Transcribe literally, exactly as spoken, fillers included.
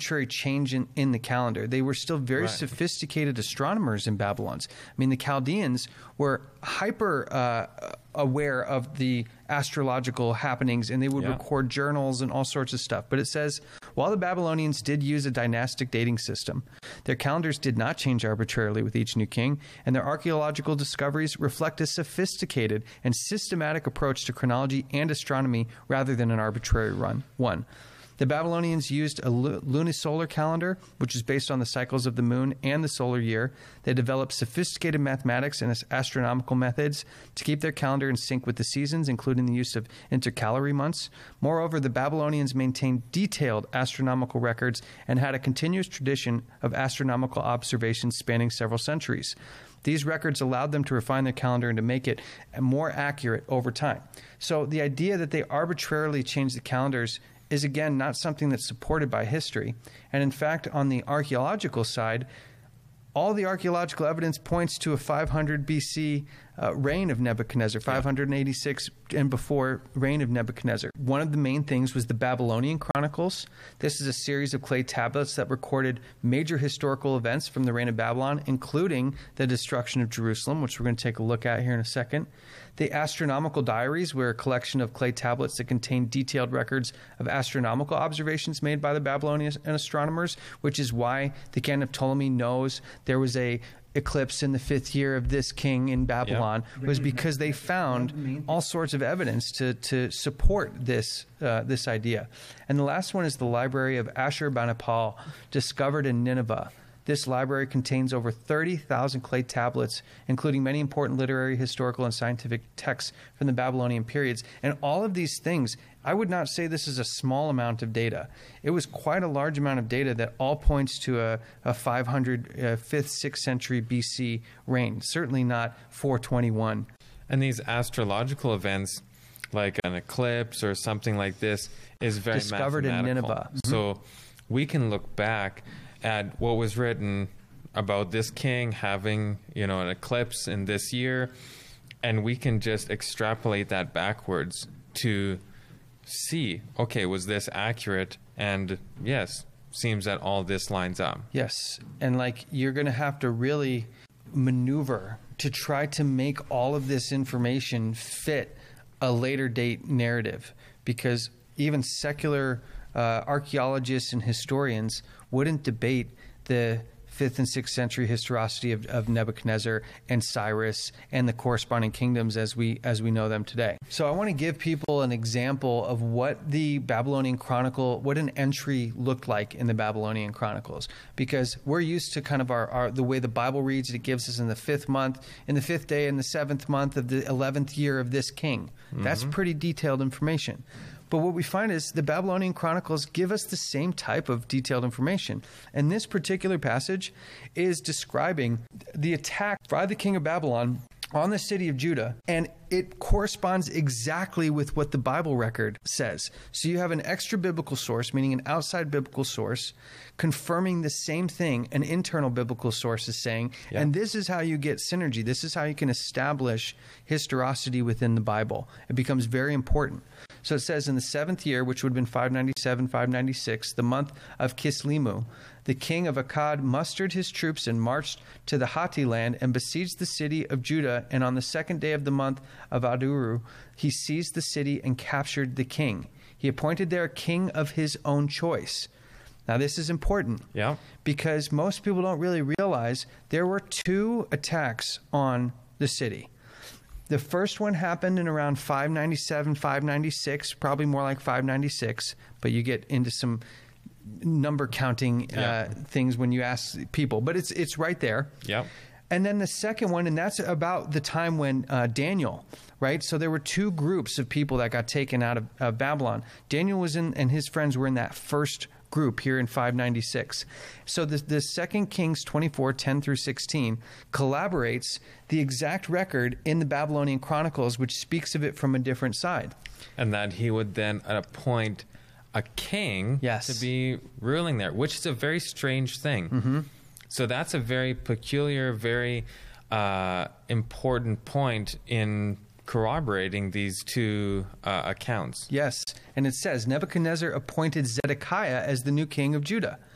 arbitrary change in, in the calendar. They were still very Right. sophisticated astronomers in Babylon. I mean, the Chaldeans were hyper uh, aware of the astrological happenings, and they would Yeah. record journals and all sorts of stuff. But it says, while the Babylonians did use a dynastic dating system, their calendars did not change arbitrarily with each new king, and their archaeological discoveries reflect a sophisticated and systematic approach to chronology and astronomy rather than an arbitrary run one. The Babylonians used a lu- lunisolar calendar, which is based on the cycles of the moon and the solar year. They developed sophisticated mathematics and as- astronomical methods to keep their calendar in sync with the seasons, including the use of intercalary months. Moreover, the Babylonians maintained detailed astronomical records and had a continuous tradition of astronomical observations spanning several centuries. These records allowed them to refine their calendar and to make it more accurate over time. So the idea that they arbitrarily changed the calendars is, again, not something that's supported by history. And in fact, on the archaeological side, all the archaeological evidence points to a five hundred B C uh, reign of Nebuchadnezzar, five hundred eighty-six and before reign of Nebuchadnezzar. One of the main things was the Babylonian Chronicles. This is a series of clay tablets that recorded major historical events from the reign of Babylon, including the destruction of Jerusalem, which we're going to take a look at here in a second. The astronomical diaries were a collection of clay tablets that contained detailed records of astronomical observations made by the Babylonian astronomers, which is why the canon of Ptolemy knows there was a eclipse in the fifth year of this king in Babylon, Yeah. was because they found all sorts of evidence to, to support this uh, this idea. And the last one is the Library of Ashurbanipal, discovered in Nineveh. This library contains over thirty thousand clay tablets, including many important literary, historical, and scientific texts from the Babylonian periods. And all of these things, I would not say this is a small amount of data. It was quite a large amount of data that all points to a, a five hundred, uh, fifth, sixth century B C reign, certainly not four twenty-one. And these astrological events, like an eclipse or something like this, is very Discovered in mathematical. Nineveh. Mhm. So we can look back at what was written about this king having, you know, an eclipse in this year, and we can just extrapolate that backwards to see, okay, was this accurate? And yes, seems that all this lines up. Yes, and like you're going to have to really maneuver to try to make all of this information fit a later date narrative, because even secular uh, archaeologists and historians wouldn't debate the fifth and sixth century historicity of, of Nebuchadnezzar and Cyrus and the corresponding kingdoms as we as we know them today. So I want to give people an example of what the Babylonian Chronicle, what an entry looked like in the Babylonian Chronicles, because we're used to kind of our, our the way the Bible reads. It gives us in the fifth month, in the fifth day, in the seventh month of the eleventh year of this king. Mm-hmm. That's pretty detailed information. But what we find is the Babylonian Chronicles give us the same type of detailed information. And this particular passage is describing the attack by the king of Babylon on the city of Judah, and it corresponds exactly with what the Bible record says. So you have an extra biblical source, meaning an outside biblical source, confirming the same thing an internal biblical source is saying. Yeah. And this is how you get synergy. This is how you can establish historicity within the Bible. It becomes very important. So it says, in the seventh year, which would have been five ninety-seven, five ninety-six, the month of Kislevu, the king of Akkad mustered his troops and marched to the Hatti land and besieged the city of Judah. And on the second day of the month of Aduru, he seized the city and captured the king. He appointed there a king of his own choice. Now, this is important, yeah, because most people don't really realize there were two attacks on the city. The first one happened in around five ninety-seven, five ninety-six, probably more like five ninety-six, but you get into some number counting uh, yeah. things when you ask people, but it's it's right there. Yeah. And then the second one, and that's about the time when uh, Daniel, right? So there were two groups of people that got taken out of uh, Babylon. Daniel was in, and his friends were in that first group here in five ninety-six. So the, the Second Kings twenty-four, ten through sixteen collaborates the exact record in the Babylonian Chronicles, which speaks of it from a different side. And that he would then appoint a king yes. to be ruling there, which is a very strange thing. Mm-hmm. So that's a very peculiar, very uh, important point in corroborating these two uh, accounts. Yes, and it says Nebuchadnezzar appointed Zedekiah as the new king of Judah.